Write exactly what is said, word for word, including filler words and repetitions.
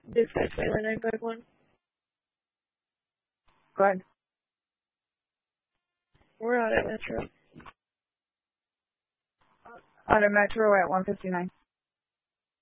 Dispatch Wayland nine five one. Go ahead. We're out at Metro. Out of Metro at one fifty-nine.